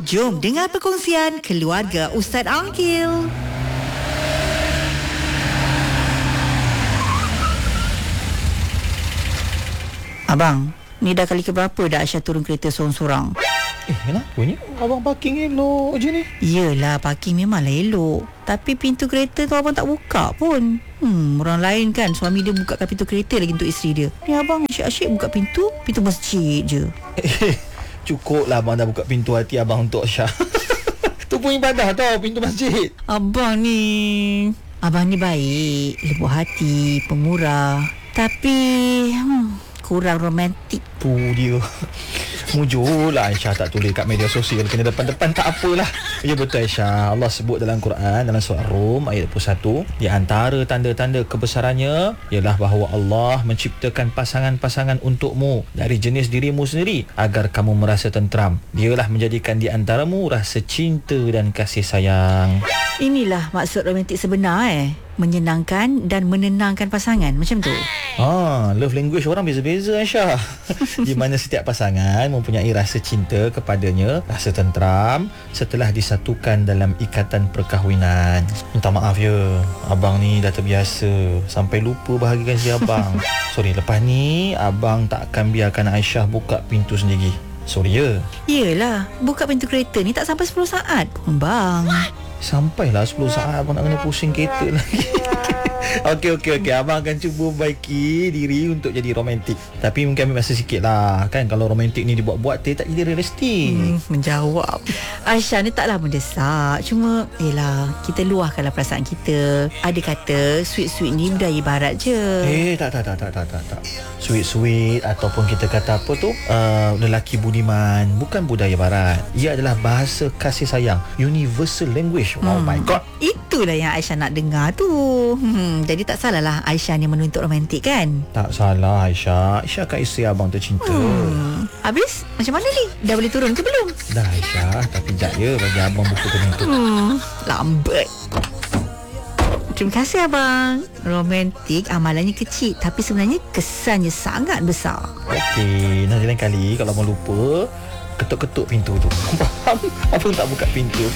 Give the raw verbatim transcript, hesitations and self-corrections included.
Jom dengar perkongsian keluarga Ustaz Aqil. Abang, ni dah kali keberapa dah Aisyah turun kereta seorang-seorang? Eh, kenapa ni? Abang parking elok je ni. Yelah, parking memanglah elok. Tapi pintu kereta tu abang tak buka pun. Hmm, orang lain kan suami dia bukakan pintu kereta lagi untuk isteri dia. Ni abang asyik-asyik buka pintu, pintu masjid je. Eh, cukup lah abang dah buka pintu hati abang untuk Aisyah. Tu pun ibadah tau, pintu masjid. Abang ni... Abang ni baik, lembut hati, pemurah. Tapi... Hmm, kurang romantik. Tu dia. Mujur lah Aisyah tak tulis kat media sosial. Kena depan-depan tak apalah. Ya betul Aisyah. Allah sebut dalam Quran, dalam surah Rum ayat dua puluh satu, di antara tanda-tanda kebesarannya ialah bahawa Allah menciptakan pasangan-pasangan untukmu dari jenis dirimu sendiri agar kamu merasa tenteram. Dialah menjadikan di antaramu rasa cinta dan kasih sayang. Inilah maksud romantik sebenar eh. Menyenangkan dan menenangkan pasangan. Macam tu. Ah, love language orang beza-beza Aisyah. Di mana setiap pasangan mempunyai rasa cinta kepadanya, rasa tenteram setelah disatukan dalam ikatan perkahwinan. Minta maaf ya, abang ni dah terbiasa sampai lupa bahagikan si abang. Sorry, lepas ni abang tak akan biarkan Aisyah buka pintu sendiri. Sorry ya. Yelah, buka pintu kereta ni tak sampai sepuluh saat pun bang. Sampailah sepuluh saat abang nak kena pusing kereta lagi. Okey, okey, okey. Abang akan cuba baiki diri untuk jadi romantik. Tapi mungkin ambil masa sikit lah. Kan kalau romantik ni dibuat-buat, dia tak jadi realistik. Hmm, menjawab. Aisyah ni taklah mendesak. Cuma, yelah, kita luahkanlah perasaan kita. Ada kata, sweet-sweet ni budaya barat je. Eh, tak, tak, tak, tak, tak, tak, tak. Sweet-sweet ataupun kita kata apa tu, uh, lelaki budiman. Bukan budaya barat. Ia adalah bahasa kasih sayang. Universal language. Oh Hmm, my God. itulah yang Aisyah nak dengar tu. Hmm, jadi tak salahlah Aisyah ni menuntut romantik kan? Tak salah Aisyah. Aisyah kan isteri abang tercinta. Hmm. Habis? Macam mana ni? Dah boleh turun ke belum? Dah Aisyah, tapi jap ya bagi abang buka pintu. Hmm, lambat. Terima kasih abang. Romantik amalannya kecil tapi sebenarnya kesannya sangat besar. Okey, nanti lain kali kalau abang lupa, ketuk-ketuk pintu tu. Faham? Abang tak buka pintu, okey?